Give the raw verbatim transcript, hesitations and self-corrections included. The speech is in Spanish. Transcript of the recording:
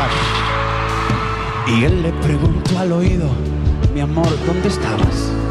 trabajar. Y él le preguntó al oído: mi amor, ¿dónde estabas?